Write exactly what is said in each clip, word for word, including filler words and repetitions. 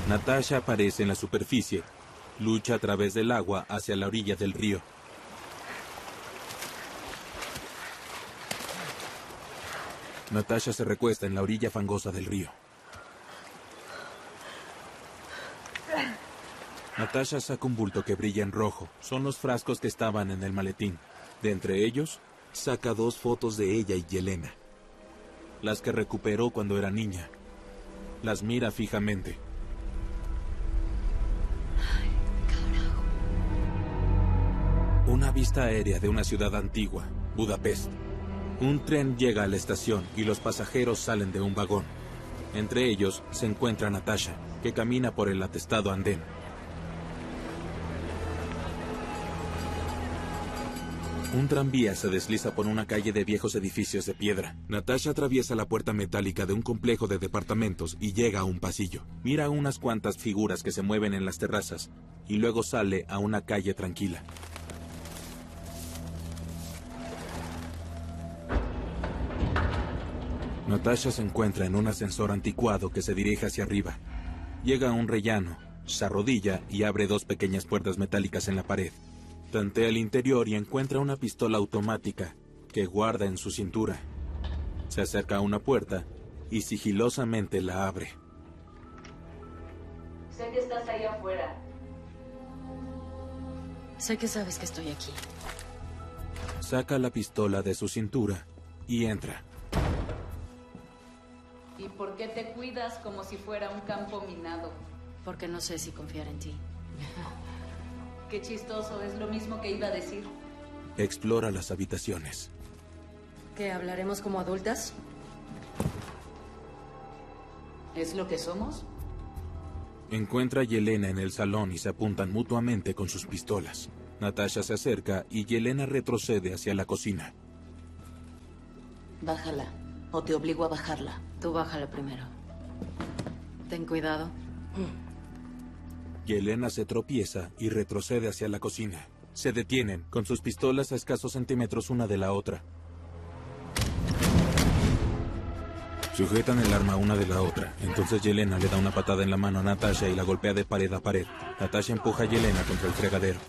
Natasha aparece en la superficie. Lucha a través del agua hacia la orilla del río. Natasha se recuesta en la orilla fangosa del río. Natasha saca un bulto que brilla en rojo. Son los frascos que estaban en el maletín. De entre ellos, saca dos fotos de ella y Yelena. Las que recuperó cuando era niña. Las mira fijamente. Ay, carajo. Una vista aérea de una ciudad antigua, Budapest. Un tren llega a la estación y los pasajeros salen de un vagón. Entre ellos se encuentra Natasha, que camina por el atestado andén. Un tranvía se desliza por una calle de viejos edificios de piedra. Natasha atraviesa la puerta metálica de un complejo de departamentos y llega a un pasillo. Mira unas cuantas figuras que se mueven en las terrazas y luego sale a una calle tranquila. Natasha se encuentra en un ascensor anticuado que se dirige hacia arriba. Llega a un rellano, se arrodilla y abre dos pequeñas puertas metálicas en la pared. Tantea el interior y encuentra una pistola automática que guarda en su cintura. Se acerca a una puerta y sigilosamente la abre. Sé que estás ahí afuera. Sé que sabes que estoy aquí. Saca la pistola de su cintura y entra. ¿Y por qué te cuidas como si fuera un campo minado? Porque no sé si confiar en ti. Qué chistoso, es lo mismo que iba a decir. Explora las habitaciones. ¿Qué, hablaremos como adultas? ¿Es lo que somos? Encuentra a Yelena en el salón y se apuntan mutuamente con sus pistolas. Natasha se acerca y Yelena retrocede hacia la cocina. Bájala, o te obligo a bajarla. Tú bájala primero. Ten cuidado. Yelena se tropieza y retrocede hacia la cocina. Se detienen, con sus pistolas a escasos centímetros una de la otra. Sujetan el arma una de la otra. Entonces Yelena le da una patada en la mano a Natasha y la golpea de pared a pared. Natasha empuja a Yelena contra el fregadero.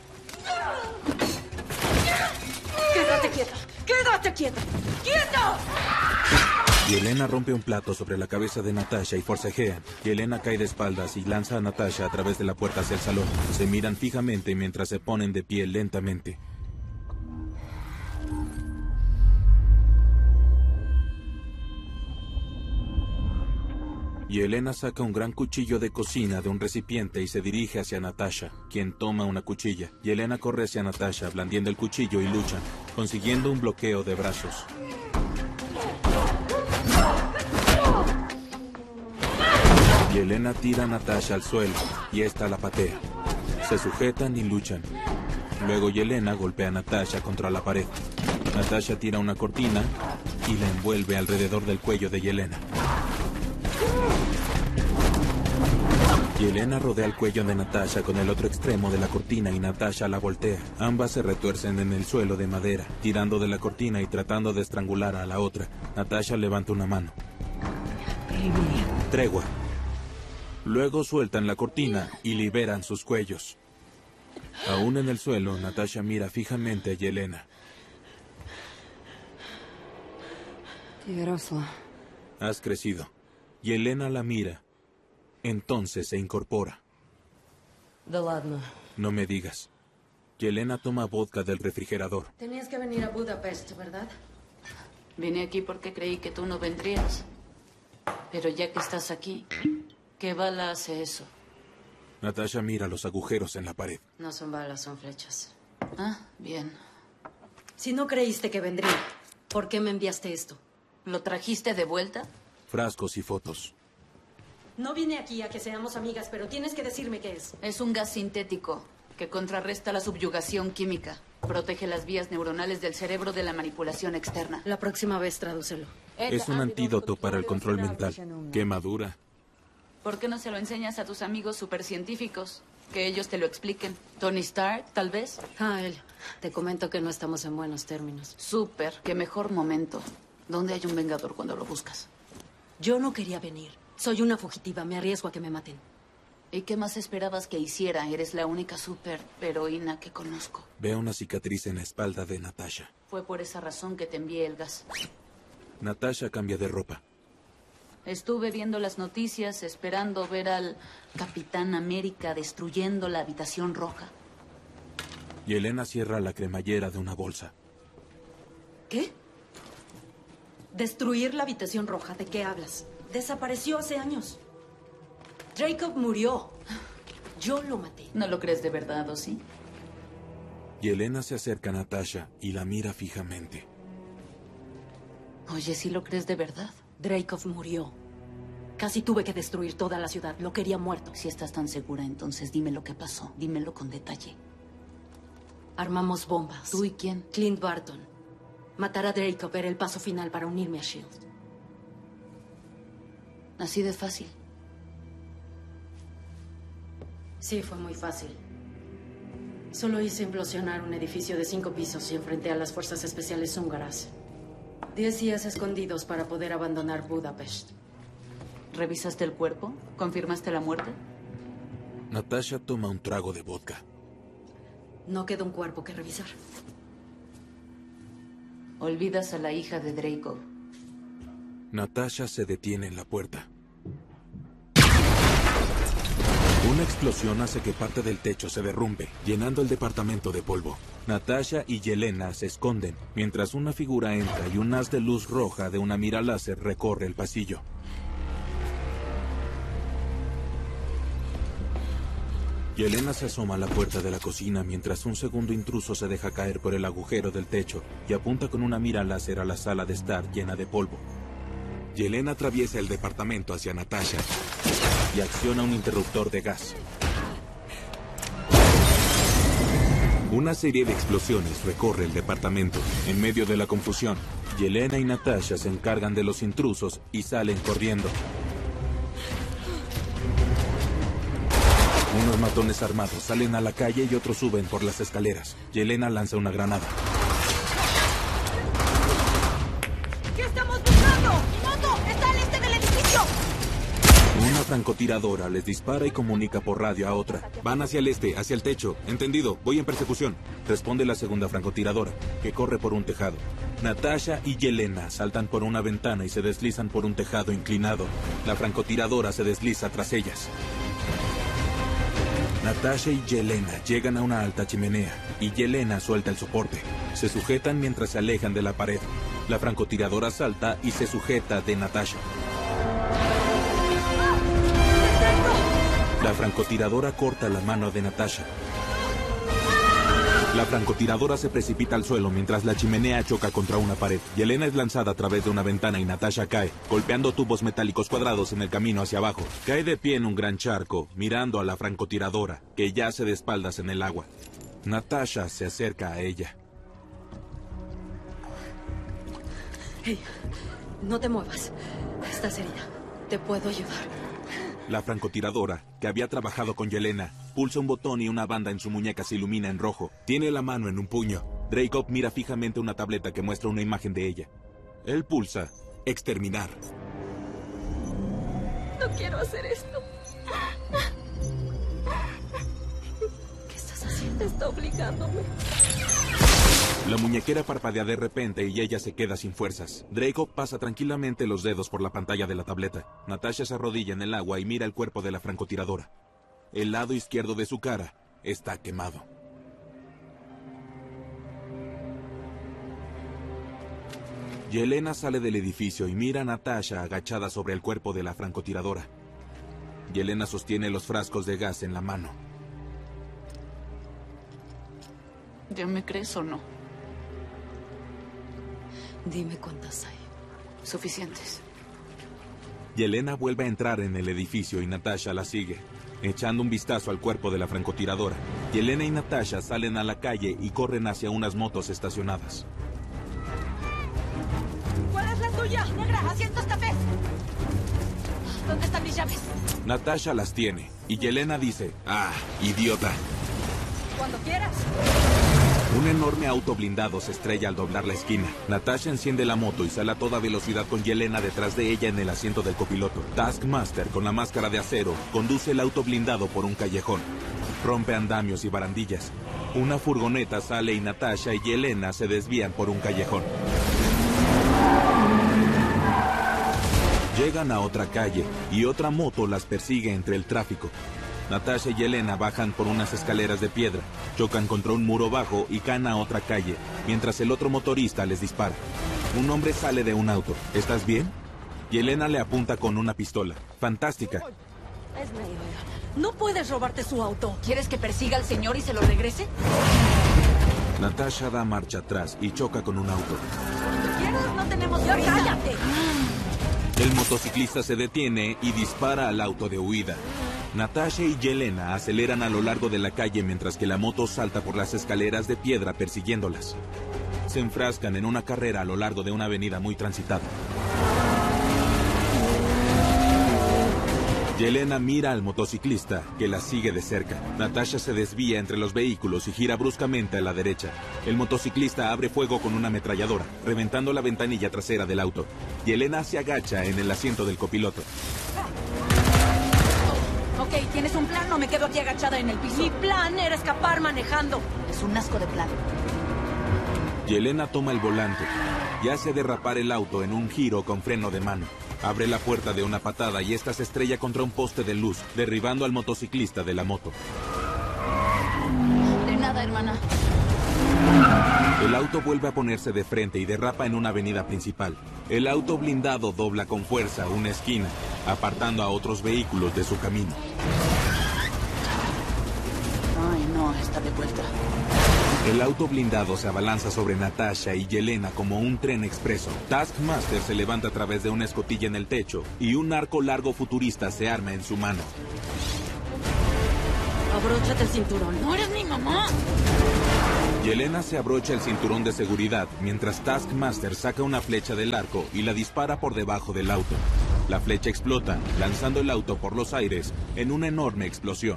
¡Quédate quieta! ¡Quédate quieta! ¡Quieta! Yelena rompe un plato sobre la cabeza de Natasha y forcejean. Yelena cae de espaldas y lanza a Natasha a través de la puerta hacia el salón. Se miran fijamente mientras se ponen de pie lentamente. Yelena saca un gran cuchillo de cocina de un recipiente y se dirige hacia Natasha, quien toma una cuchilla. Yelena corre hacia Natasha, blandiendo el cuchillo y luchan, consiguiendo un bloqueo de brazos. Yelena tira a Natasha al suelo y esta la patea. Se sujetan y luchan. Luego Yelena golpea a Natasha contra la pared. Natasha tira una cortina y la envuelve alrededor del cuello de Yelena. Yelena rodea el cuello de Natasha con el otro extremo de la cortina y Natasha la voltea. Ambas se retuercen en el suelo de madera, tirando de la cortina y tratando de estrangular a la otra. Natasha levanta una mano. Tregua. Luego sueltan la cortina y liberan sus cuellos. Aún en el suelo, Natasha mira fijamente a Yelena. Has crecido. Yelena la mira. Entonces se incorpora. No me digas. Yelena toma vodka del refrigerador. Tenías que venir a Budapest, ¿verdad? Vine aquí porque creí que tú no vendrías. Pero ya que estás aquí, ¿qué bala hace eso? Natasha mira los agujeros en la pared. No son balas, son flechas. Ah, bien. Si no creíste que vendría, ¿por qué me enviaste esto? ¿Lo trajiste de vuelta? Frascos y fotos. No vine aquí a que seamos amigas, pero tienes que decirme qué es. Es un gas sintético que contrarresta la subyugación química. Protege las vías neuronales del cerebro de la manipulación externa. La próxima vez tradúcelo. Es un antídoto para el control mental. Qué madura. ¿Por qué no se lo enseñas a tus amigos supercientíficos? Que ellos te lo expliquen. Tony Stark, tal vez. Ah, él. Te comento que no estamos en buenos términos. Súper. Qué mejor momento. ¿Dónde hay un vengador cuando lo buscas? Yo no quería venir. Soy una fugitiva. Me arriesgo a que me maten. ¿Y qué más esperabas que hiciera? Eres la única super heroína que conozco. Ve una cicatriz en la espalda de Natasha. Fue por esa razón que te envié el gas. Natasha cambia de ropa. Estuve viendo las noticias, esperando ver al Capitán América destruyendo la habitación roja. Yelena cierra la cremallera de una bolsa. ¿Qué? ¿Destruir la habitación roja? ¿De qué hablas? Desapareció hace años. Jacob murió. Yo lo maté. ¿No lo crees de verdad, o sí? Yelena se acerca a Natasha y la mira fijamente. Oye, ¿sí lo crees de verdad? Dreykov murió. Casi tuve que destruir toda la ciudad. Lo quería muerto. Si estás tan segura, entonces dime lo que pasó. Dímelo con detalle. Armamos bombas. ¿Tú y quién? Clint Barton. Matar a Dreykov era el paso final para unirme a SHIELD. Así de fácil. Sí, fue muy fácil. Solo hice implosionar un edificio de cinco pisos y enfrenté a las fuerzas especiales húngaras. Diez días escondidos para poder abandonar Budapest. ¿Revisaste el cuerpo? ¿Confirmaste la muerte? Natasha toma un trago de vodka. No queda un cuerpo que revisar. Olvidas a la hija de Dreykov. Natasha se detiene en la puerta. Una explosión hace que parte del techo se derrumbe, llenando el departamento de polvo. Natasha y Yelena se esconden, mientras una figura entra y un haz de luz roja de una mira láser recorre el pasillo. Yelena se asoma a la puerta de la cocina mientras un segundo intruso se deja caer por el agujero del techo y apunta con una mira láser a la sala de estar llena de polvo. Yelena atraviesa el departamento hacia Natasha y acciona un interruptor de gas. Una serie de explosiones recorre el departamento. En medio de la confusión, Yelena y Natasha se encargan de los intrusos y salen corriendo. Unos matones armados salen a la calle y otros suben por las escaleras. Yelena lanza una granada. ¿Qué estamos buscando? ¡Moto! ¡Está al este del edificio! Una francotiradora les dispara y comunica por radio a otra. Van hacia el este, hacia el techo. Entendido, voy en persecución. Responde la segunda francotiradora, que corre por un tejado. Natasha y Yelena saltan por una ventana y se deslizan por un tejado inclinado. La francotiradora se desliza tras ellas. Natasha y Yelena llegan a una alta chimenea y Yelena suelta el soporte. Se sujetan mientras se alejan de la pared. La francotiradora salta y se sujeta de Natasha. La francotiradora corta la mano de Natasha. La francotiradora se precipita al suelo mientras la chimenea choca contra una pared. Yelena es lanzada a través de una ventana y Natasha cae, golpeando tubos metálicos cuadrados en el camino hacia abajo. Cae de pie en un gran charco, mirando a la francotiradora, que yace de espaldas en el agua. Natasha se acerca a ella. Hey, no te muevas. Estás herida. Te puedo ayudar. La francotiradora, que había trabajado con Yelena, pulsa un botón y una banda en su muñeca se ilumina en rojo. Tiene la mano en un puño. Dreykov mira fijamente una tableta que muestra una imagen de ella. Él pulsa exterminar. No quiero hacer esto. ¿Qué estás haciendo? Está obligándome. La muñequera parpadea de repente y ella se queda sin fuerzas. Dreykov pasa tranquilamente los dedos por la pantalla de la tableta. Natasha se arrodilla en el agua y mira el cuerpo de la francotiradora. El lado izquierdo de su cara está quemado. Yelena sale del edificio y mira a Natasha agachada sobre el cuerpo de la francotiradora. Yelena sostiene los frascos de gas en la mano. ¿Ya me crees o no? Dime cuántas hay. Suficientes. Yelena vuelve a entrar en el edificio y Natasha la sigue, echando un vistazo al cuerpo de la francotiradora. Yelena y Natasha salen a la calle y corren hacia unas motos estacionadas. ¿Cuál es la tuya? Negra, asientos cafés. ¿Dónde están mis llaves? Natasha las tiene y Yelena dice, ¡ah, idiota! Cuando quieras. Un enorme auto blindado se estrella al doblar la esquina. Natasha enciende la moto y sale a toda velocidad con Yelena detrás de ella en el asiento del copiloto. Taskmaster, con la máscara de acero, conduce el auto blindado por un callejón. Rompe andamios y barandillas. Una furgoneta sale y Natasha y Yelena se desvían por un callejón. Llegan a otra calle y otra moto las persigue entre el tráfico. Natasha y Yelena bajan por unas escaleras de piedra, chocan contra un muro bajo y caen a otra calle, mientras el otro motorista les dispara. Un hombre sale de un auto. ¿Estás bien? Yelena le apunta con una pistola. Fantástica. Es medio. No puedes robarte su auto. ¿Quieres que persiga al señor y se lo regrese? Natasha da marcha atrás y choca con un auto. ¿Quieres? No tenemos prisa. ¡Cállate! El motociclista se detiene y dispara al auto de huida. Natasha y Yelena aceleran a lo largo de la calle mientras que la moto salta por las escaleras de piedra persiguiéndolas. Se enfrascan en una carrera a lo largo de una avenida muy transitada. Yelena mira al motociclista, que la sigue de cerca. Natasha se desvía entre los vehículos y gira bruscamente a la derecha. El motociclista abre fuego con una ametralladora, reventando la ventanilla trasera del auto. Yelena se agacha en el asiento del copiloto. Ok, ¿tienes un plan o me quedo aquí agachada en el piso? Mi plan era escapar manejando. Es un asco de plan. Yelena toma el volante y hace derrapar el auto en un giro con freno de mano. Abre la puerta de una patada y esta se estrella contra un poste de luz, derribando al motociclista de la moto. De nada, hermana. El auto vuelve a ponerse de frente y derrapa en una avenida principal. El auto blindado dobla con fuerza una esquina, apartando a otros vehículos de su camino. Ay, no, está de vuelta. El auto blindado se abalanza sobre Natasha y Yelena como un tren expreso. Taskmaster se levanta a través de una escotilla en el techo y un arco largo futurista se arma en su mano. Abróchate el cinturón. ¡No eres mi mamá! Yelena se abrocha el cinturón de seguridad mientras Taskmaster saca una flecha del arco y la dispara por debajo del auto. La flecha explota, lanzando el auto por los aires en una enorme explosión.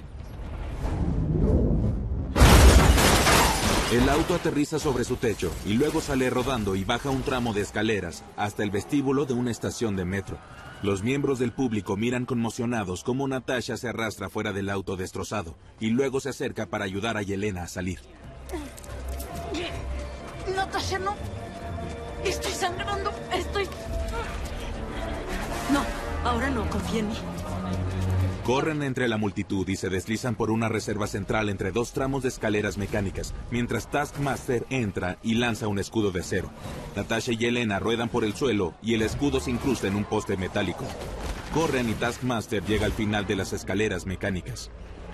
El auto aterriza sobre su techo y luego sale rodando y baja un tramo de escaleras hasta el vestíbulo de una estación de metro. Los miembros del público miran conmocionados cómo Natasha se arrastra fuera del auto destrozado y luego se acerca para ayudar a Yelena a salir. Natasha, no. Estoy sangrando. Estoy... No, ahora no, confía en mí. Corren entre la multitud y se deslizan por una reserva central entre dos tramos de escaleras mecánicas, mientras Taskmaster entra y lanza un escudo de acero. Natasha y Yelena ruedan por el suelo y el escudo se incrusta en un poste metálico. Corren y Taskmaster llega al final de las escaleras mecánicas.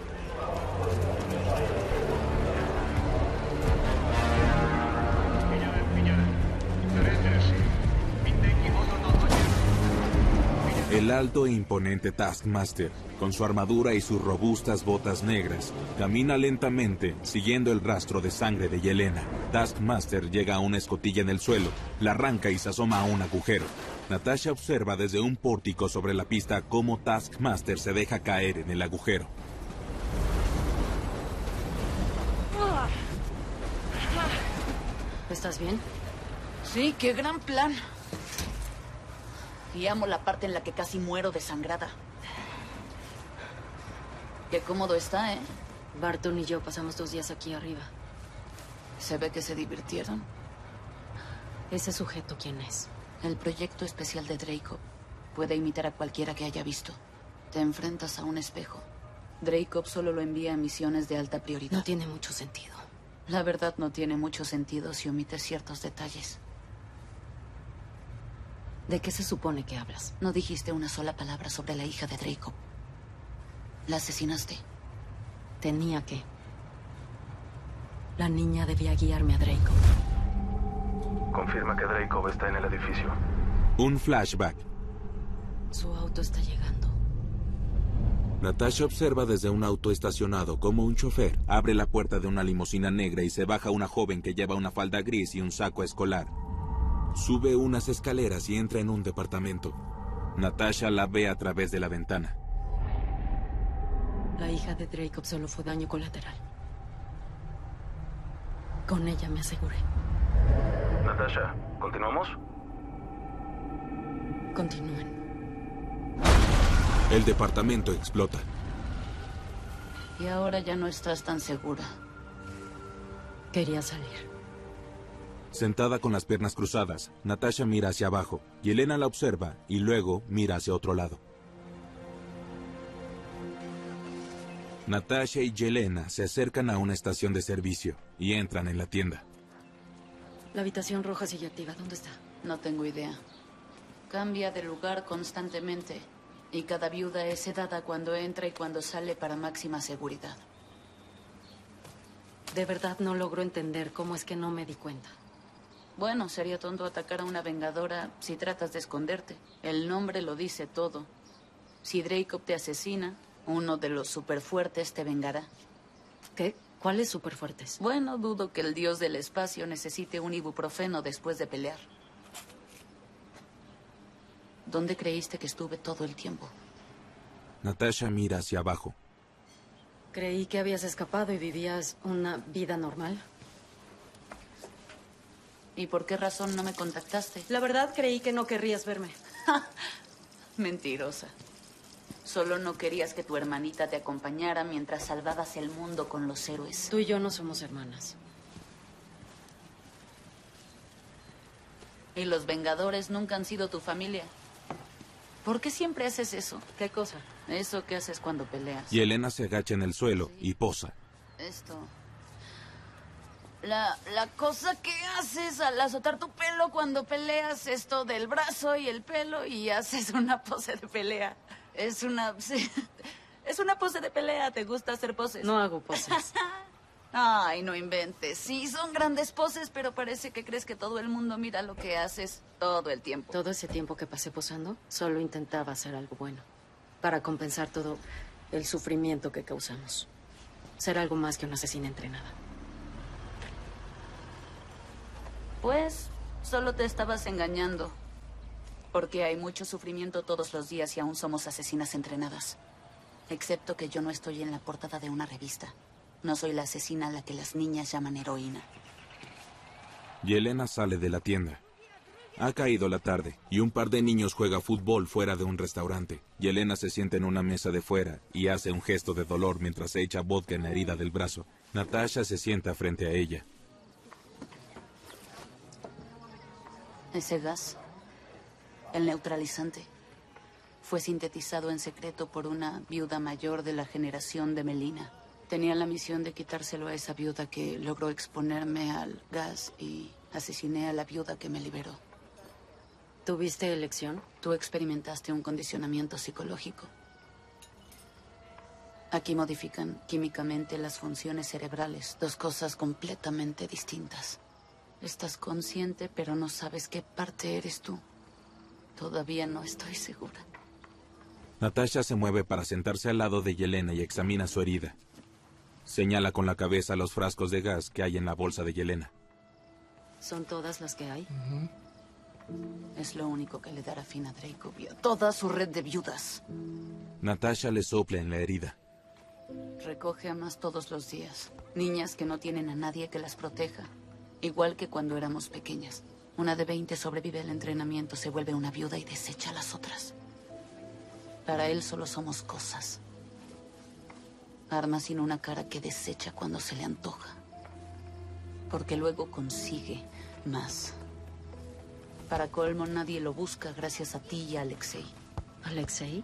El alto e imponente Taskmaster, con su armadura y sus robustas botas negras, camina lentamente, siguiendo el rastro de sangre de Yelena. Taskmaster llega a una escotilla en el suelo, la arranca y se asoma a un agujero. Natasha observa desde un pórtico sobre la pista cómo Taskmaster se deja caer en el agujero. ¿Estás bien? Sí, qué gran plan. Y amo la parte en la que casi muero desangrada. Qué cómodo está, ¿eh? Barton y yo pasamos dos días aquí arriba. Se ve que se divirtieron. ¿Ese sujeto quién es? El proyecto especial de Draco. Puede imitar a cualquiera que haya visto. Te enfrentas a un espejo. Draco solo lo envía a misiones de alta prioridad. No tiene mucho sentido. La verdad no tiene mucho sentido si omites ciertos detalles. ¿De qué se supone que hablas? No dijiste una sola palabra sobre la hija de Draco. La asesinaste. Tenía que. La niña debía guiarme a Draco. Confirma que Draco está en el edificio. Un flashback. Su auto está llegando. Natasha observa desde un auto estacionado cómo un chofer abre la puerta de una limusina negra y se baja una joven que lleva una falda gris y un saco escolar. Sube unas escaleras y entra en un departamento. Natasha la ve a través de la ventana. La hija de Draco solo fue daño colateral. Con ella me aseguré. Natasha, ¿continuamos? Continúen. El departamento explota. Y ahora ya no estás tan segura. Quería salir. Sentada con las piernas cruzadas, Natasha mira hacia abajo, y Elena la observa y luego mira hacia otro lado. Natasha y Yelena se acercan a una estación de servicio y entran en la tienda. La habitación roja sigue activa. ¿Dónde está? No tengo idea. Cambia de lugar constantemente. Y cada viuda es sedada cuando entra y cuando sale para máxima seguridad. De verdad no logro entender cómo es que no me di cuenta. Bueno, sería tonto atacar a una vengadora si tratas de esconderte. El nombre lo dice todo. Si Dreykov te asesina, uno de los superfuertes te vengará. ¿Qué? ¿Cuáles superfuertes? Bueno, dudo que el dios del espacio necesite un ibuprofeno después de pelear. ¿Dónde creíste que estuve todo el tiempo? Natasha mira hacia abajo. Creí que habías escapado y vivías una vida normal. ¿Y por qué razón no me contactaste? La verdad creí que no querrías verme. Mentirosa. Solo no querías que tu hermanita te acompañara mientras salvabas el mundo con los héroes. Tú y yo no somos hermanas. Y los Vengadores nunca han sido tu familia. ¿Por qué siempre haces eso? ¿Qué cosa? Eso que haces cuando peleas. Y Elena se agacha en el suelo y posa. Esto. La, la cosa que haces al azotar tu pelo cuando peleas, esto del brazo y el pelo, y haces una pose de pelea. Es una... sí, es una pose de pelea. ¿Te gusta hacer poses? No hago poses. Ay, no inventes. Sí, son grandes poses, pero parece que crees que todo el mundo mira lo que haces todo el tiempo. Todo ese tiempo que pasé posando, solo intentaba hacer algo bueno. Para compensar todo el sufrimiento que causamos. Ser algo más que una asesina entrenada. Pues, solo te estabas engañando. Porque hay mucho sufrimiento todos los días y aún somos asesinas entrenadas. Excepto que yo no estoy en la portada de una revista. No soy la asesina a la que las niñas llaman heroína. Y Elena sale de la tienda. Ha caído la tarde y un par de niños juega fútbol fuera de un restaurante. Y Elena se sienta en una mesa de fuera y hace un gesto de dolor mientras se echa vodka en la herida del brazo. Natasha se sienta frente a ella. Ese gas, el neutralizante, fue sintetizado en secreto por una viuda mayor de la generación de Melina. Tenía la misión de quitárselo a esa viuda que logró exponerme al gas y asesiné a la viuda que me liberó. ¿Tuviste elección? Tú experimentaste un condicionamiento psicológico. Aquí modifican químicamente las funciones cerebrales, dos cosas completamente distintas. Estás consciente, pero no sabes qué parte eres tú. Todavía no estoy segura. Natasha se mueve para sentarse al lado de Yelena y examina su herida. Señala con la cabeza los frascos de gas que hay en la bolsa de Yelena. ¿Son todas las que hay? Uh-huh. Es lo único que le dará fin a Dreykov y a toda su red de viudas. Natasha le sopla en la herida. Recoge a más todos los días. Niñas que no tienen a nadie que las proteja. Igual que cuando éramos pequeñas. Una de veinte sobrevive al entrenamiento, se vuelve una viuda y desecha a las otras. Para él solo somos cosas. Armas sin una cara que desecha cuando se le antoja. Porque luego consigue más. Para colmo, nadie lo busca gracias a ti y a Alexei. ¿Alexei?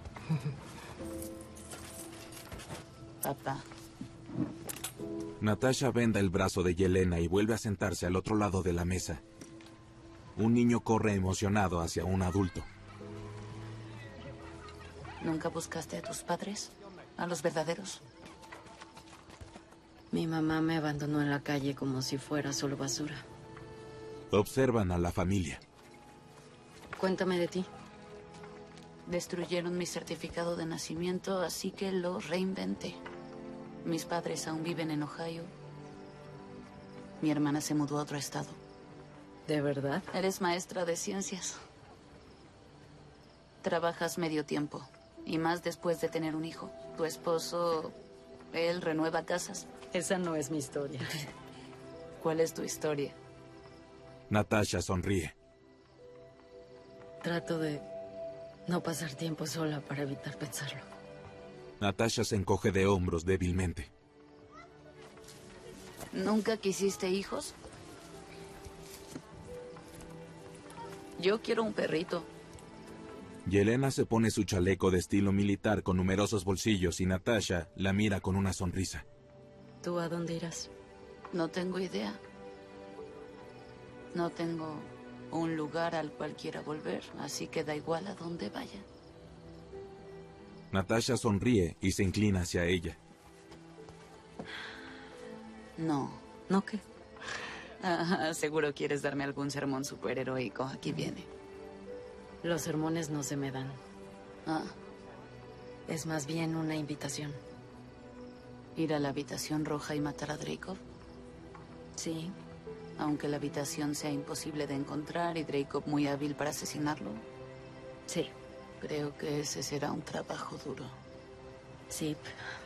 Papá. Natasha venda el brazo de Yelena y vuelve a sentarse al otro lado de la mesa. Un niño corre emocionado hacia un adulto. ¿Nunca buscaste a tus padres? ¿A los verdaderos? Mi mamá me abandonó en la calle como si fuera solo basura. Observan a la familia. Cuéntame de ti. Destruyeron mi certificado de nacimiento, así que lo reinventé. Mis padres aún viven en Ohio. Mi hermana se mudó a otro estado. ¿De verdad? Eres maestra de ciencias. Trabajas medio tiempo. Y más después de tener un hijo. Tu esposo, él renueva casas. Esa no es mi historia. ¿Cuál es tu historia? Natasha sonríe. Trato de no pasar tiempo sola para evitar pensarlo. Natasha se encoge de hombros débilmente. ¿Nunca quisiste hijos? Yo quiero un perrito. Yelena se pone su chaleco de estilo militar con numerosos bolsillos y Natasha la mira con una sonrisa. ¿Tú a dónde irás? No tengo idea. No tengo un lugar al cual quiera volver, así que da igual a dónde vaya. Natasha sonríe y se inclina hacia ella. No. ¿No qué? Ah, seguro quieres darme algún sermón superheroico. Aquí viene. Los sermones no se me dan. Ah, Es más bien una invitación. ¿ir a la habitación roja y matar a Dreykov? Sí. Aunque la habitación sea imposible de encontrar y Dreykov muy hábil para asesinarlo. Sí. Creo que ese será un trabajo duro. Sí.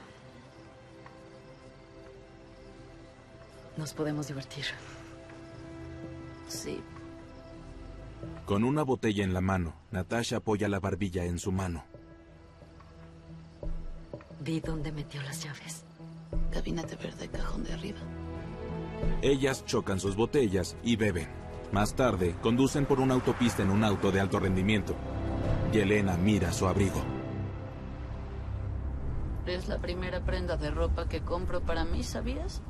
Nos podemos divertir. Sí. Con una botella en la mano, Natasha apoya la barbilla en su mano. Vi dónde metió las llaves. Gabinete verde, cajón de arriba. Ellas chocan sus botellas y beben. Más tarde, conducen por una autopista en un auto de alto rendimiento. Yelena mira su abrigo. Es la primera prenda de ropa que compro para mí, ¿sabías?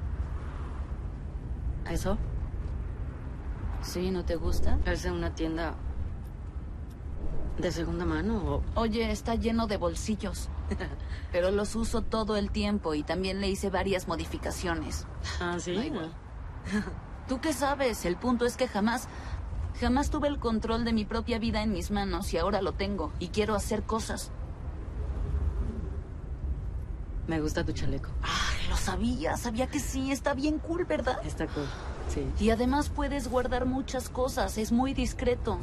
¿Eso? ¿Sí? ¿No te gusta? ¿Es de una tienda de segunda mano o...? Oye, está lleno de bolsillos. Pero los uso todo el tiempo y también le hice varias modificaciones. Ah, ¿sí? Da igual. ¿Tú qué sabes? El punto es que jamás... Jamás tuve el control de mi propia vida en mis manos y ahora lo tengo. Y quiero hacer cosas. Me gusta tu chaleco. Ay, lo sabía. Sabía que sí. Está bien cool, ¿verdad? Está cool. Sí. Y además puedes guardar muchas cosas. Es muy discreto.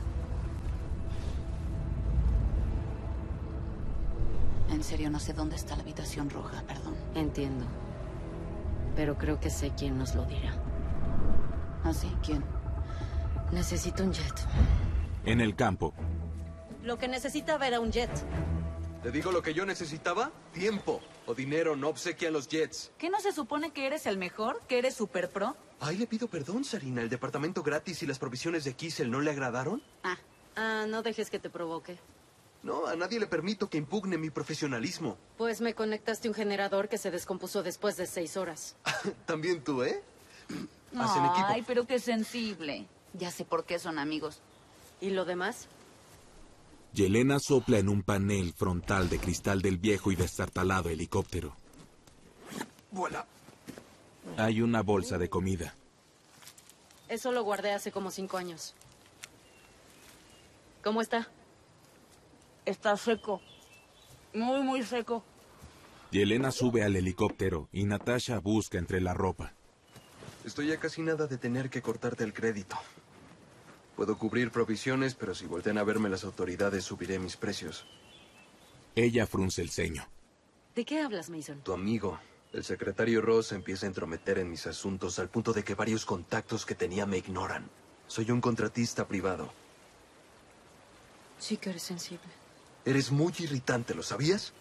En serio, no sé dónde está la habitación roja, perdón. Entiendo. Pero creo que sé quién nos lo dirá. ¿Ah, sí? ¿Quién? Necesito un jet. En el campo, Lo que necesitaba era un jet. ¿Te digo lo que yo necesitaba? Tiempo o dinero no obsequian los jets. ¿Qué no se supone que eres el mejor? ¿Que eres super pro? Ay, le pido perdón, Sarina. ¿El departamento gratis y las provisiones de Kissel no le agradaron? Ah, Ah, no dejes que te provoque. No, a nadie le permito que impugne mi profesionalismo. Pues me conectaste un generador que se descompuso después de seis horas. También tú, ¿eh? Hacen equipo. ay, pero qué sensible. Ya sé por qué son amigos. ¿Y lo demás? Yelena sopla en un panel frontal de cristal del viejo y destartalado helicóptero. Voilà. Hay una bolsa de comida. Eso lo guardé hace como cinco años. ¿Cómo está? Está seco. Muy, muy seco. Yelena sube al helicóptero y Natasha busca entre la ropa. Estoy a casi nada de tener que cortarte el crédito. Puedo cubrir provisiones, pero si voltean a verme las autoridades, subiré mis precios. Ella frunce el ceño. ¿De qué hablas, Mason? Tu amigo, el secretario Ross, empieza a entrometer en mis asuntos al punto de que varios contactos que tenía me ignoran. Soy un contratista privado. Sí que eres sensible. Eres muy irritante, ¿lo sabías?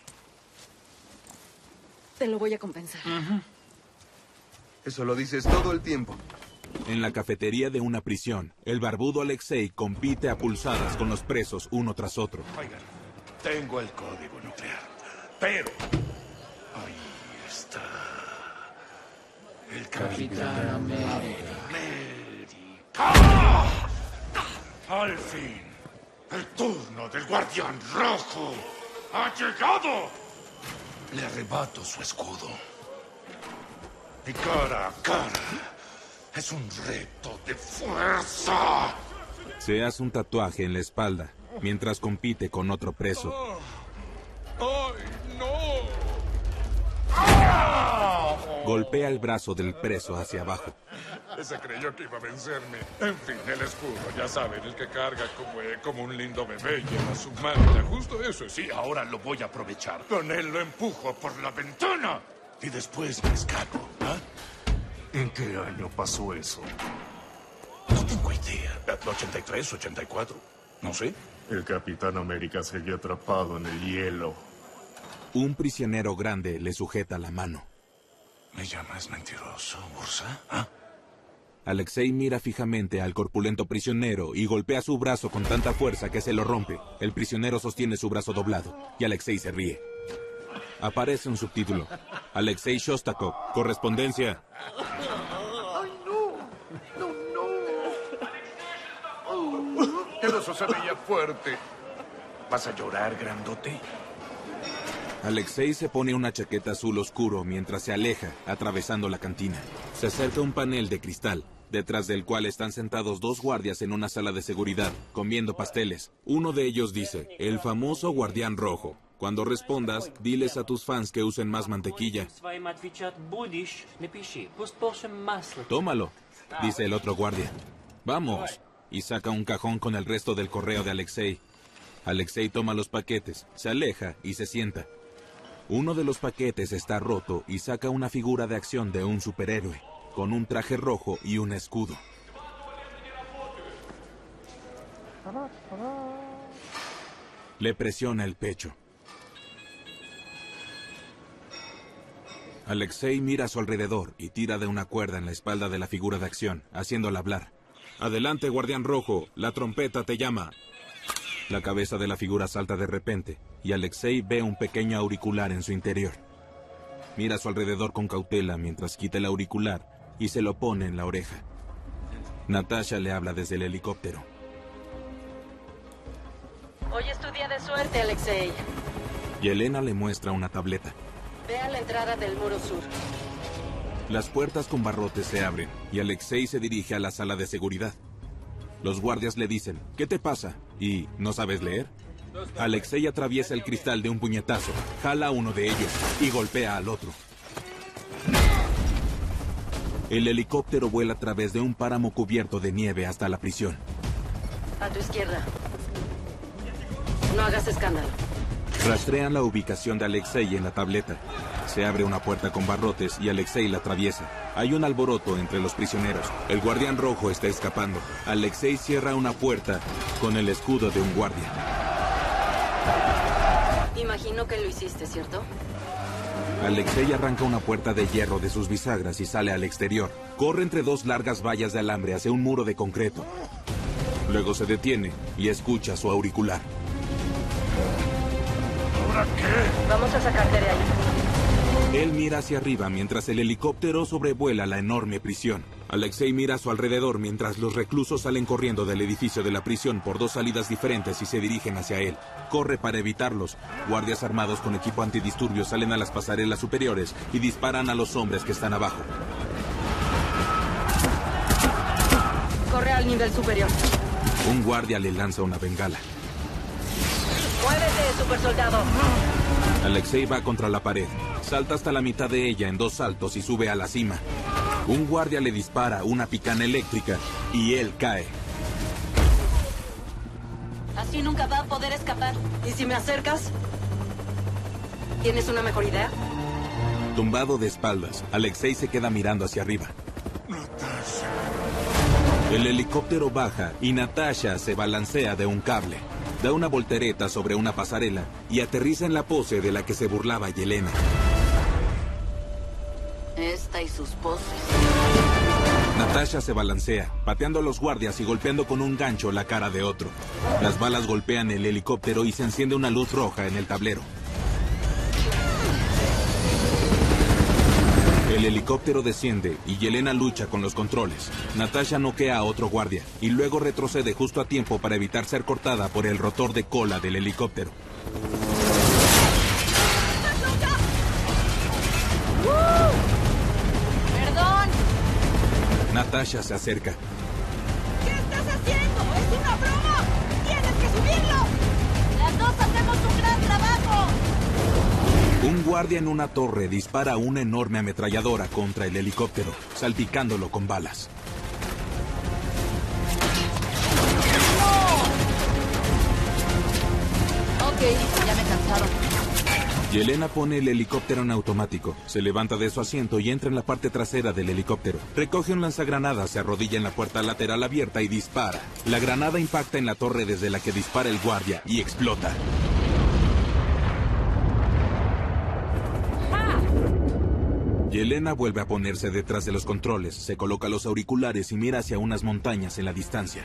Te lo voy a compensar. Eso lo dices todo el tiempo. En la cafetería de una prisión, el barbudo Alexei compite a pulsadas con los presos uno tras otro. Oigan, tengo el código nuclear, pero ahí está el Capitán América. Al fin, el turno del Guardián Rojo ha llegado. Le arrebato su escudo. Y cara a cara es un reto de fuerza. Se hace un tatuaje en la espalda mientras compite con otro preso. ¡Ay, no! Golpea el brazo del preso hacia abajo. Ese creyó que iba a vencerme. En fin, el escudo, ya saben, el que carga como, eh, como un lindo bebé lleva su manta. Justo eso, sí, ahora lo voy a aprovechar. Con él lo empujo por la ventana y después me escapo. ¿Ah? ¿En qué año pasó eso? No tengo idea. ¿ochenta y tres, ochenta y cuatro? No sé. El Capitán América seguía atrapado en el hielo. Un prisionero grande le sujeta la mano. ¿Me llamas mentiroso, Ursa? ¿Ah? Alexei mira fijamente al corpulento prisionero y golpea su brazo con tanta fuerza que se lo rompe. El prisionero sostiene su brazo doblado y Alexei se ríe. Aparece un subtítulo. Alexei Shostakov, correspondencia. ¡Ay, no! ¡No, no! El oso se veía fuerte. ¿Vas a llorar, grandote? Alexei se pone una chaqueta azul oscuro mientras se aleja, atravesando la cantina. Se acerca a un panel de cristal, detrás del cual están sentados dos guardias en una sala de seguridad, comiendo pasteles. Uno de ellos dice, el famoso guardián rojo. Cuando respondas, diles a tus fans que usen más mantequilla. Tómalo, dice el otro guardia. Vamos. Y saca un cajón con el resto del correo de Alexei. Alexei toma los paquetes, se aleja y se sienta. Uno de los paquetes está roto y saca una figura de acción de un superhéroe, con un traje rojo y un escudo. Le presiona el pecho. Alexei mira a su alrededor y tira de una cuerda en la espalda de la figura de acción, haciéndola hablar. Adelante, guardián rojo, la trompeta te llama. La cabeza de la figura salta de repente, y Alexei ve un pequeño auricular en su interior. Mira a su alrededor con cautela mientras quita el auricular y se lo pone en la oreja. Natasha le habla desde el helicóptero. Hoy es tu día de suerte, Alexei. Yelena le muestra una tableta. Ve a la entrada del muro sur. Las puertas con barrotes se abren, y Alexei se dirige a la sala de seguridad. Los guardias le dicen, ¿qué te pasa? ¿Y no sabes leer? Alexei atraviesa el cristal de un puñetazo, jala a uno de ellos y golpea al otro. El helicóptero vuela a través de un páramo cubierto de nieve hasta la prisión. A tu izquierda. No hagas escándalo. Rastrean la ubicación de Alexei en la tableta. Se abre una puerta con barrotes y Alexei la atraviesa. Hay un alboroto entre los prisioneros. El guardián rojo está escapando. Alexei cierra una puerta con el escudo de un guardia. Imagino que lo hiciste, ¿cierto? Alexei arranca una puerta de hierro de sus bisagras y sale al exterior. Corre entre dos largas vallas de alambre hacia un muro de concreto. Luego se detiene y escucha su auricular. ¿Ahora qué? Vamos a sacarte de ahí. Él mira hacia arriba mientras el helicóptero sobrevuela la enorme prisión. Alexei mira a su alrededor mientras los reclusos salen corriendo del edificio de la prisión por dos salidas diferentes y se dirigen hacia él. Corre para evitarlos. Guardias armados con equipo antidisturbios salen a las pasarelas superiores y disparan a los hombres que están abajo. Corre al nivel superior. Un guardia le lanza una bengala. ¡Muévete, supersoldado! Alexei va contra la pared. Salta hasta la mitad de ella en dos saltos y sube a la cima. Un guardia le dispara una picana eléctrica y él cae. Así nunca va a poder escapar. ¿Y si me acercas? ¿Tienes una mejor idea? Tumbado de espaldas, Alexei se queda mirando hacia arriba. El helicóptero baja y Natasha se balancea de un cable. Da una voltereta sobre una pasarela y aterriza en la pose de la que se burlaba Yelena. Esta y sus poses. Natasha se balancea, pateando a los guardias y golpeando con un gancho la cara de otro. Las balas golpean el helicóptero y se enciende una luz roja en el tablero. El helicóptero desciende y Yelena lucha con los controles. Natasha noquea a otro guardia y luego retrocede justo a tiempo para evitar ser cortada por el rotor de cola del helicóptero. ¡Perdón! Natasha se acerca. ¿Qué estás haciendo? ¡Es una broma! ¡Tienes que subirlo! ¡Las dos hacemos un gran trabajo! Un guardia en una torre dispara una enorme ametralladora contra el helicóptero, salpicándolo con balas. Ok, ya me cansaron. Yelena pone el helicóptero en automático, se levanta de su asiento y entra en la parte trasera del helicóptero. Recoge un lanzagranadas, se arrodilla en la puerta lateral abierta y dispara. La granada impacta en la torre desde la que dispara el guardia y explota. Yelena vuelve a ponerse detrás de los controles, se coloca los auriculares y mira hacia unas montañas en la distancia.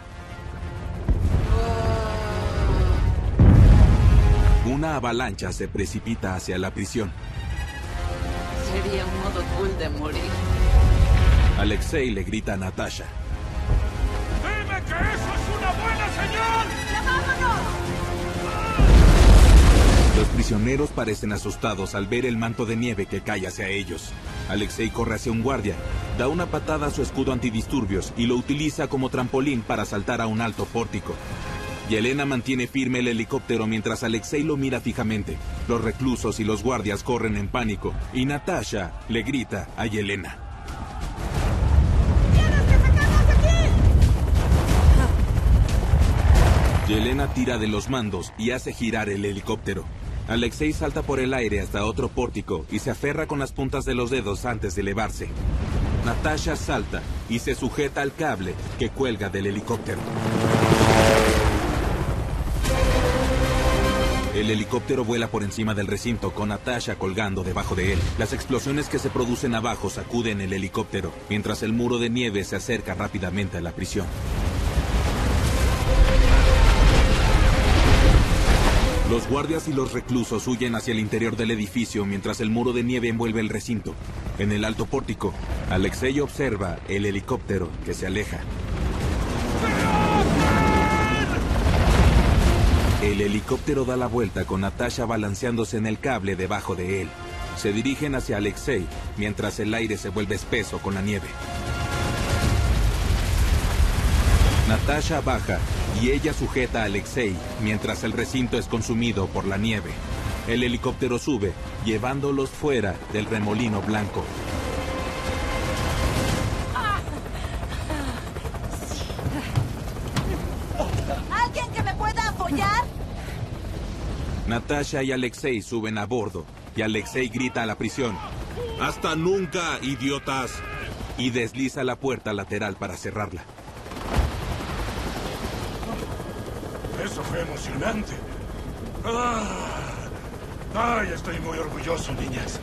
Una avalancha se precipita hacia la prisión. Sería un modo cool de morir. Alexei le grita a Natasha. ¡Dime que eso es una buena señal! ¡Ya vámonos! Los prisioneros parecen asustados al ver el manto de nieve que cae hacia ellos. Alexei corre hacia un guardia, da una patada a su escudo antidisturbios y lo utiliza como trampolín para saltar a un alto pórtico. Yelena mantiene firme el helicóptero mientras Alexei lo mira fijamente. Los reclusos y los guardias corren en pánico y Natasha le grita a Yelena. ¡Tienes que sacarnos de aquí! Yelena tira de los mandos y hace girar el helicóptero. Alexei salta por el aire hasta otro pórtico y se aferra con las puntas de los dedos antes de elevarse. Natasha salta y se sujeta al cable que cuelga del helicóptero. El helicóptero vuela por encima del recinto con Natasha colgando debajo de él. Las explosiones que se producen abajo sacuden el helicóptero, mientras el muro de nieve se acerca rápidamente a la prisión. Los guardias y los reclusos huyen hacia el interior del edificio mientras el muro de nieve envuelve el recinto. En el alto pórtico, Alexei observa el helicóptero que se aleja. El helicóptero da la vuelta con Natasha balanceándose en el cable debajo de él. Se dirigen hacia Alexei mientras el aire se vuelve espeso con la nieve. Natasha baja y ella sujeta a Alexei mientras el recinto es consumido por la nieve. El helicóptero sube, llevándolos fuera del remolino blanco. ¿Alguien que me pueda apoyar? Natasha y Alexei suben a bordo y Alexei grita a la prisión. ¡Hasta nunca, idiotas! Y desliza la puerta lateral para cerrarla. Eso fue emocionante. Ah, ay, estoy muy orgulloso, niñas.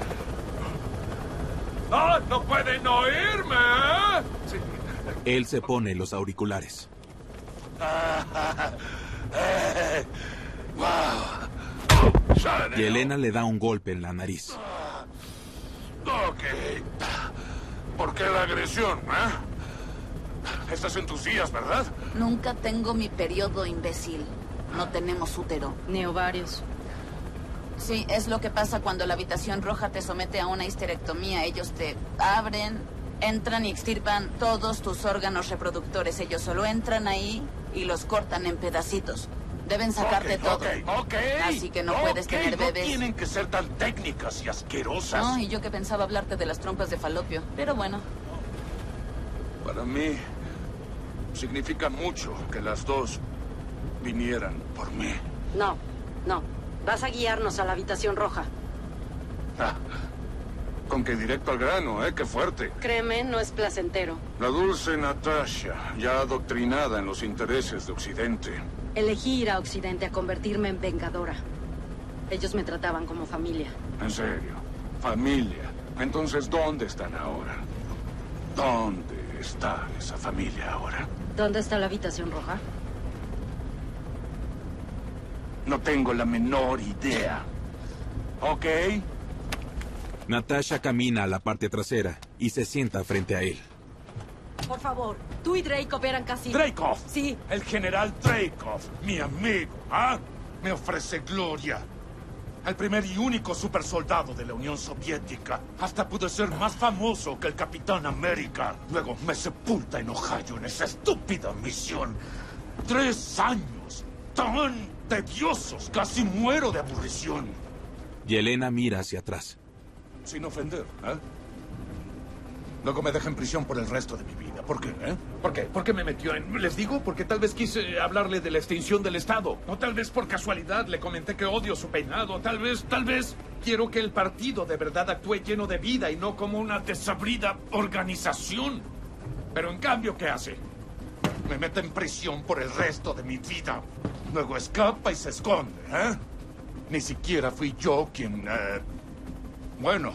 ¡Ah, no pueden oírme! Sí. Él se pone los auriculares. Ah, eh, wow. Yelena le da un golpe en la nariz. Ok. ¿Por qué la agresión, eh? Estás en tus días, ¿verdad? Nunca tengo mi periodo, imbécil. No tenemos útero. Ni ovarios. Sí, es lo que pasa cuando la habitación roja te somete a una histerectomía. Ellos te abren, entran y extirpan todos tus órganos reproductores. Ellos solo entran ahí y los cortan en pedacitos. Deben sacarte Ok, todo. ok, ok. Así que no puedes Ok, tener bebés. No tienen que ser tan técnicas y asquerosas. No, y yo que pensaba hablarte de las trompas de falopio. Pero bueno. Para mí, significa mucho que las dos vinieran por mí. No, no. Vas a guiarnos a la habitación roja. Ah, con que directo al grano, ¿eh? Qué fuerte. Créeme, no es placentero. La dulce Natasha, ya adoctrinada en los intereses de Occidente. Elegí ir a Occidente a convertirme en vengadora. Ellos me trataban como familia. En serio, familia. Entonces, ¿dónde están ahora? ¿Dónde está esa familia ahora? ¿Dónde está la habitación roja? No tengo la menor idea. ¿Ok? Natasha camina a la parte trasera y se sienta frente a él. Por favor, tú y Dreykov eran casi... Dreykov. Sí. El general Dreykov, mi amigo, ¿ah? Me ofrece gloria. El primer y único supersoldado de la Unión Soviética. Hasta pude ser más famoso que el Capitán América. Luego me sepulta en Ohio en esa estúpida misión. Tres años tan tediosos. Casi muero de aburrición. Yelena mira hacia atrás. Sin ofender, ¿eh? Luego me deja en prisión por el resto de mi vida. ¿Por qué, eh? ¿Por qué? ¿Por qué me metió en...? Les digo, porque tal vez quise hablarle de la extinción del Estado. O tal vez por casualidad le comenté que odio su peinado. Tal vez, tal vez quiero que el partido de verdad actúe lleno de vida y no como una desabrida organización. Pero en cambio, ¿qué hace? Me mete en prisión por el resto de mi vida. Luego escapa y se esconde, ¿eh? Ni siquiera fui yo quien... Eh... Bueno...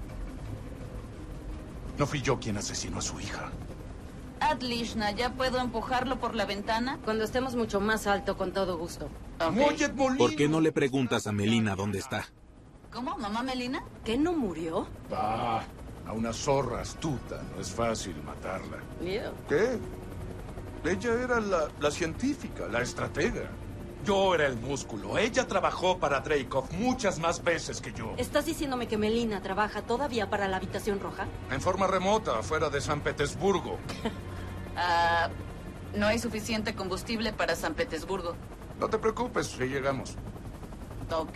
No fui yo quien asesinó a su hija. Adlishna, ¿ya puedo empujarlo por la ventana? Cuando estemos mucho más alto, con todo gusto. Ok. Oye, Molino. ¿Por qué no le preguntas a Melina dónde está? ¿Cómo? ¿Mamá Melina? ¿Qué, no murió? Va, a una zorra astuta no es fácil matarla. Miedo. ¿Qué? Ella era la, la científica, la estratega. Yo era el músculo. Ella trabajó para Dreykov muchas más veces que yo. ¿Estás diciéndome que Melina trabaja todavía para la Habitación Roja? En forma remota, fuera de San Petersburgo. Ah, no hay suficiente combustible para San Petersburgo. No te preocupes, ya llegamos. Ok.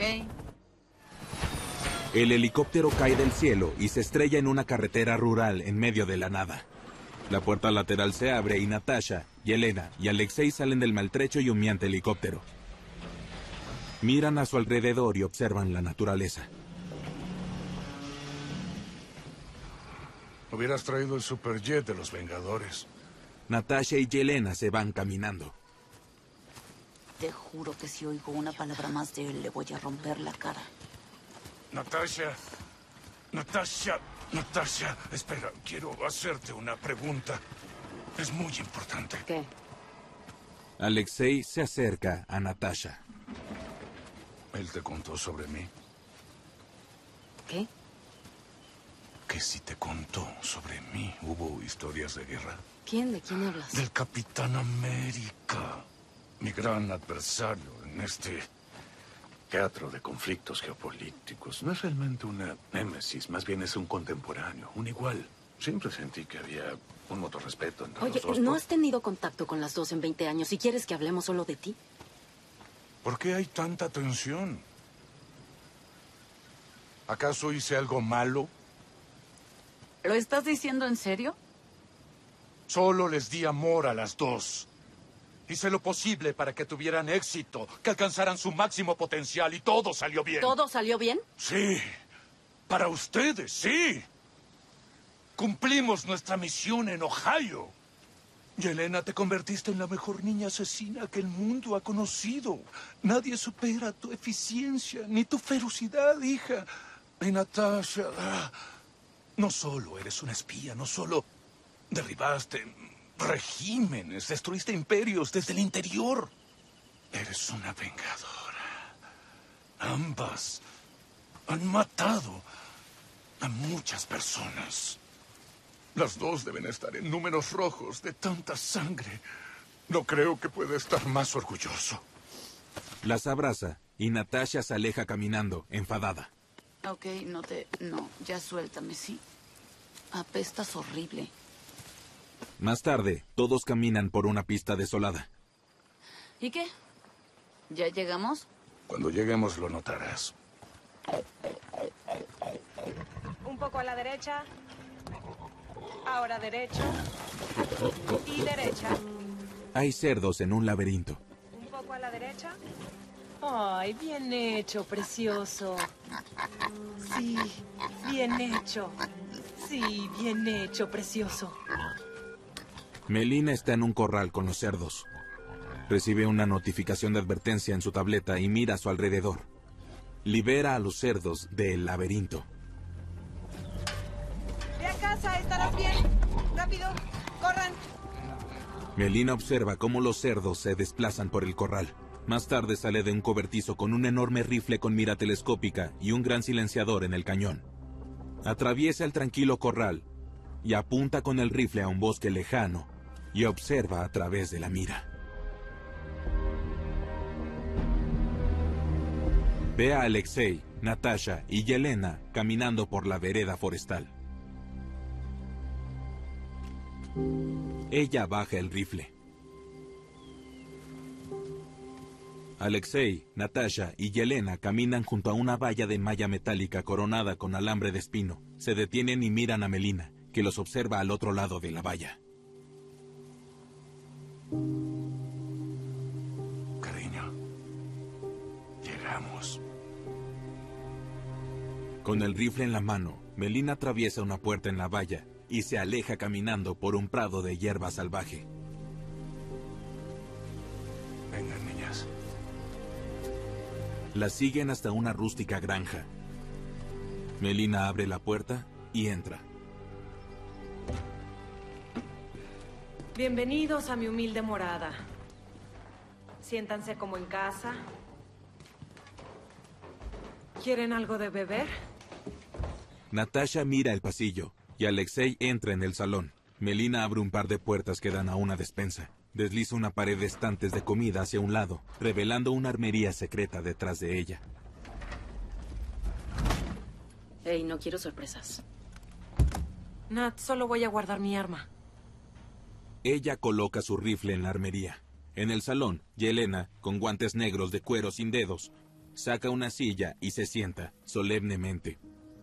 El helicóptero cae del cielo y se estrella en una carretera rural en medio de la nada. La puerta lateral se abre y Natasha, Yelena y Alexei salen del maltrecho y humeante helicóptero. Miran a su alrededor y observan la naturaleza. Hubieras traído el superjet de los Vengadores. Natasha y Yelena se van caminando. Te juro que si oigo una palabra más de él, le voy a romper la cara. Natasha, Natasha, Natasha, espera, quiero hacerte una pregunta. Es muy importante. ¿Qué? Alexei se acerca a Natasha. Él te contó sobre mí. ¿Qué? Que si te contó sobre mí, hubo historias de guerra. ¿Quién? ¿De quién hablas? Del Capitán América, mi gran adversario en este teatro de conflictos geopolíticos. No es realmente una némesis, más bien es un contemporáneo, un igual. Siempre sentí que había un mutuo respeto entre Oye, los dos. ¿no por- has tenido contacto con las dos en veinte años y quieres que hablemos solo de ti? ¿Por qué hay tanta tensión? ¿Acaso hice algo malo? ¿Lo estás diciendo en serio? Solo les di amor a las dos. Hice lo posible para que tuvieran éxito, que alcanzaran su máximo potencial y todo salió bien. ¿Todo salió bien? Sí, para ustedes, sí. Cumplimos nuestra misión en Ohio. Yelena, te convertiste en la mejor niña asesina que el mundo ha conocido. Nadie supera tu eficiencia, ni tu ferocidad, hija. Y Natasha, ah, no solo eres una espía, no solo derribaste regímenes, destruiste imperios desde el interior. Eres una vengadora. Ambas han matado a muchas personas. Las dos deben estar en números rojos de tanta sangre. No creo que pueda estar más orgulloso. Las abraza y Natasha se aleja caminando, enfadada. Ok, no te... No, ya suéltame, sí. Apestas horrible. Más tarde, todos caminan por una pista desolada. ¿Y qué? ¿Ya llegamos? Cuando lleguemos lo notarás. Un poco a la derecha. Ahora derecho. Y derecha. Hay cerdos en un laberinto. Un poco a la derecha. Ay, bien hecho, precioso. Sí, bien hecho. Sí, bien hecho, precioso. Melina está en un corral con los cerdos. Recibe una notificación de advertencia en su tableta y mira a su alrededor. Libera a los cerdos del laberinto. Ve a casa, estarás bien. Rápido, corran. Melina observa cómo los cerdos se desplazan por el corral. Más tarde sale de un cobertizo con un enorme rifle con mira telescópica y un gran silenciador en el cañón. Atraviesa el tranquilo corral y apunta con el rifle a un bosque lejano y observa a través de la mira. Ve a Alexei, Natasha y Yelena caminando por la vereda forestal. Ella baja el rifle. Alexei, Natasha y Yelena caminan junto a una valla de malla metálica coronada con alambre de espino. Se detienen y miran a Melina, que los observa al otro lado de la valla. Cariño, llegamos. Con el rifle en la mano, Melina atraviesa una puerta en la valla y se aleja caminando por un prado de hierba salvaje. Vengan, niñas. La siguen hasta una rústica granja. Melina abre la puerta y entra. Bienvenidos a mi humilde morada. Siéntanse como en casa. ¿Quieren algo de beber? Natasha mira el pasillo y Alexei entra en el salón. Melina abre un par de puertas que dan a una despensa. Desliza una pared de estantes de comida hacia un lado, revelando una armería secreta detrás de ella. Hey, no quiero sorpresas. Nat, solo voy a guardar mi arma. Ella coloca su rifle en la armería. En el salón, Yelena, con guantes negros de cuero sin dedos, saca una silla y se sienta, solemnemente.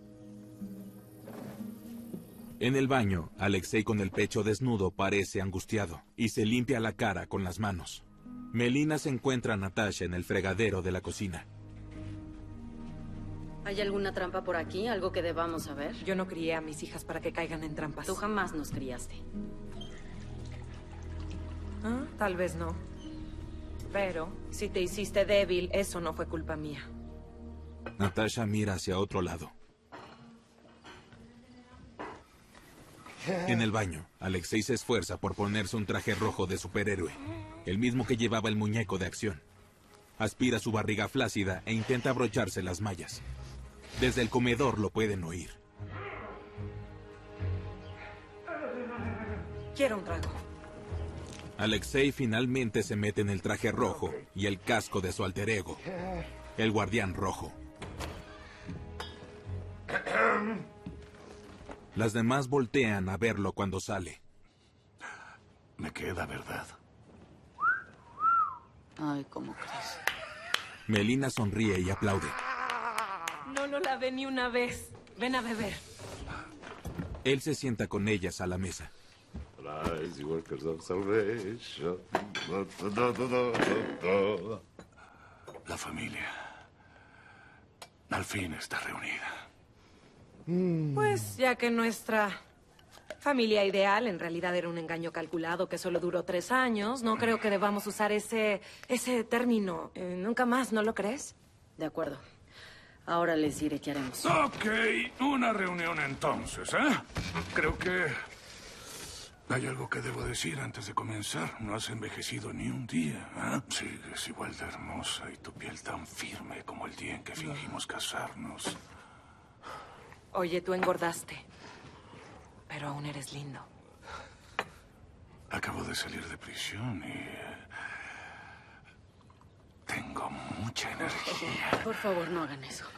En el baño, Alexei con el pecho desnudo parece angustiado y se limpia la cara con las manos. Melina se encuentra a Natasha en el fregadero de la cocina. ¿Hay alguna trampa por aquí? ¿Algo que debamos saber? Yo no crié a mis hijas para que caigan en trampas. Tú jamás nos criaste. ¿Ah? Tal vez no. Pero, si te hiciste débil, eso no fue culpa mía. Natasha mira hacia otro lado. En el baño, Alexei se esfuerza por ponerse un traje rojo de superhéroe, el mismo que llevaba el muñeco de acción. Aspira su barriga flácida e intenta abrocharse las mallas. Desde el comedor lo pueden oír. Quiero un trago. Alexei finalmente se mete en el traje rojo y el casco de su alter ego, el Guardián Rojo. Las demás voltean a verlo cuando sale. Me queda, ¿verdad? Ay, ¿cómo crees? Melina sonríe y aplaude. No lo lavé ni una vez. Ven a beber. Él se sienta con ellas a la mesa. La familia al fin está reunida. Pues ya que nuestra familia ideal en realidad era un engaño calculado que solo duró tres años, no creo que debamos usar ese, ese término eh, nunca más, ¿no lo crees? De acuerdo. Ahora les diré qué haremos. Ok, una reunión entonces, ¿eh? Creo que hay algo que debo decir antes de comenzar. No has envejecido ni un día, ¿eh? Sigues igual de hermosa y tu piel tan firme como el día en que fingimos casarnos. Oye, tú engordaste, pero aún eres lindo. Acabo de salir de prisión y eh, tengo mucha energía. Por favor, no hagan eso.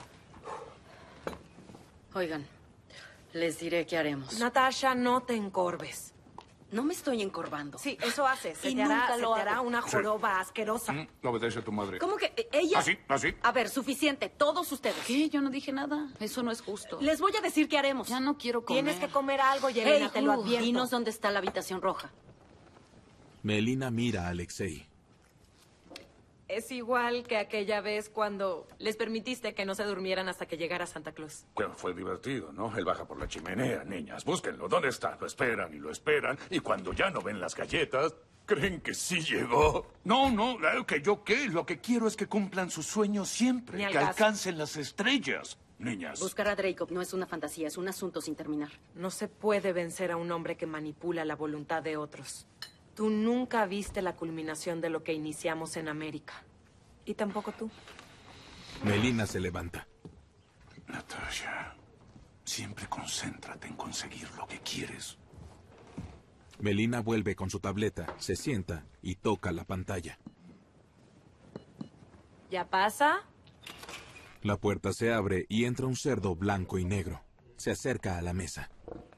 Oigan, les diré qué haremos. Natasha, no te encorves. No me estoy encorvando. Sí, eso haces. Se Y te hará, nunca se lo te hará hago. una joroba asquerosa. Mm, Obedece a tu madre. ¿Cómo que eh, ella? ¿Así? ¿Así? A ver, suficiente. Todos ustedes. ¿Qué? Yo no dije nada. Eso no es justo. Les voy a decir qué haremos. Ya no quiero comer. Tienes que comer algo, Yelena, Hey, te lo Hu, advierto. dinos dónde está la habitación roja. Melina mira a Alexei. Es igual que aquella vez cuando les permitiste que no se durmieran hasta que llegara Santa Claus. Bueno, fue divertido, ¿no? Él baja por la chimenea, niñas. Búsquenlo. ¿Dónde está? Lo esperan y lo esperan. Y cuando ya no ven las galletas, creen que sí llegó. No, no, claro que yo qué. Lo que quiero es que cumplan sus sueños siempre. Ni al Que caso. alcancen las estrellas. Niñas. Buscar a Dracob no es una fantasía, es un asunto sin terminar. No se puede vencer a un hombre que manipula la voluntad de otros. Tú nunca viste la culminación de lo que iniciamos en América. Y tampoco tú. Melina se levanta. Natasha, siempre concéntrate en conseguir lo que quieres. Melina vuelve con su tableta, se sienta y toca la pantalla. ¿Ya pasa? La puerta se abre y entra un cerdo blanco y negro. Se acerca a la mesa.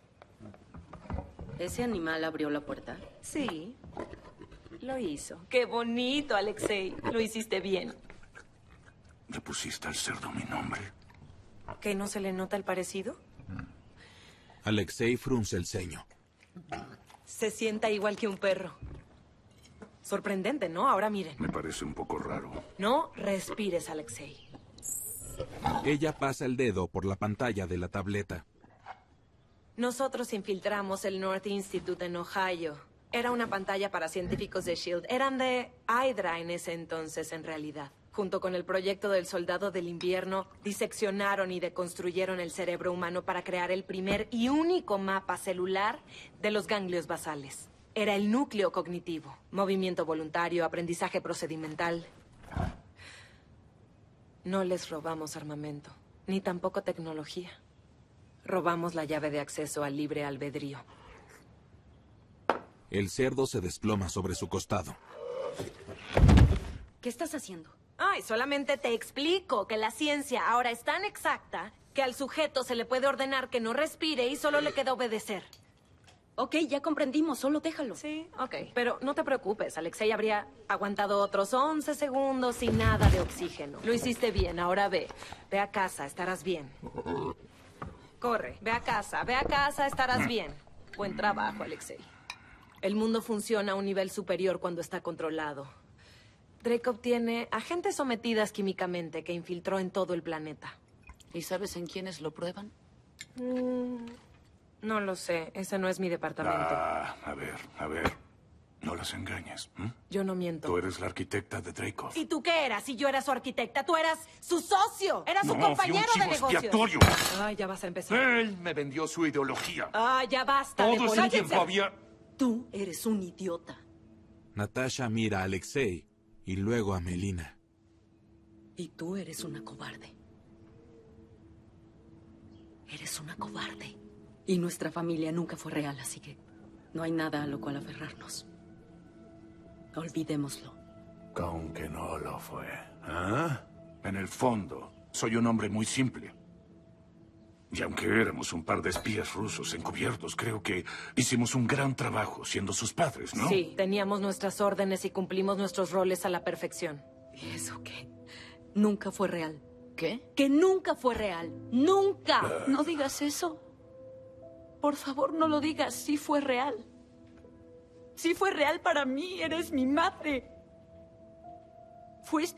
¿Ese animal abrió la puerta? Sí. Lo hizo. Qué bonito, Alexei. Lo hiciste bien. ¿Le pusiste al cerdo mi nombre? ¿Que no se le nota el parecido? Alexei frunce el ceño. Se sienta igual que un perro. Sorprendente, ¿no? Ahora miren. Me parece un poco raro. No respires, Alexei. Ella pasa el dedo por la pantalla de la tableta. Nosotros infiltramos el North Institute en Ohio. Era una pantalla para científicos de SHIELD. Eran de Hydra en ese entonces, en realidad. Junto con el proyecto del Soldado del Invierno, diseccionaron y deconstruyeron el cerebro humano para crear el primer y único mapa celular de los ganglios basales. Era el núcleo cognitivo, movimiento voluntario, aprendizaje procedimental. No les robamos armamento, ni tampoco tecnología. Robamos la llave de acceso al libre albedrío. El cerdo se desploma sobre su costado. ¿Qué estás haciendo? Ay, solamente te explico que la ciencia ahora es tan exacta que al sujeto se le puede ordenar que no respire y solo le queda obedecer. Ok, ya comprendimos, solo déjalo. Sí, ok. Pero no te preocupes, Alexei habría aguantado otros once segundos sin nada de oxígeno. Lo hiciste bien, ahora ve. Ve a casa, estarás bien. Corre, ve a casa, ve a casa, estarás bien. Buen trabajo, Alexei. El mundo funciona a un nivel superior cuando está controlado. Drake tiene agentes sometidas químicamente que infiltró en todo el planeta. ¿Y sabes en quiénes lo prueban? Mm, no lo sé, ese no es mi departamento. Ah, a ver, a ver. No las engañes. ¿m? Yo no miento. Tú eres la arquitecta de Dreykov. ¿Y tú qué eras? Si yo era su arquitecta, tú eras su socio. Eras su No, compañero fui un de chivo negocios. expiatorio. Ay, ya vas a empezar. Él me vendió su ideología. Ay, ya basta de Todo ese política. tiempo había... Tú eres un idiota. Natasha mira a Alexei y luego a Melina. Y tú eres una cobarde. Eres una cobarde. Y nuestra familia nunca fue real, así que no hay nada a lo cual aferrarnos. Olvidémoslo. Aunque no lo fue. ¿Ah? En el fondo, soy un hombre muy simple. Y aunque éramos un par de espías rusos encubiertos, creo que hicimos un gran trabajo siendo sus padres, ¿no? Sí, teníamos nuestras órdenes y cumplimos nuestros roles a la perfección. ¿Y eso qué? Nunca fue real. ¿Qué? Que nunca fue real. ¡Nunca! No digas eso. Por favor, no lo digas. Sí fue real. Sí fue real para mí. Eres mi madre. Fuiste